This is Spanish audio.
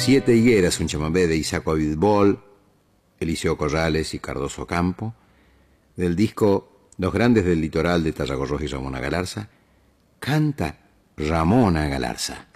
Siete higueras, un chamamé de Isaco Abitbol, Eliseo Corrales y Cardoso Campo, del disco Los Grandes del Litoral de Tarragorros y Ramona Galarza, canta Ramona Galarza.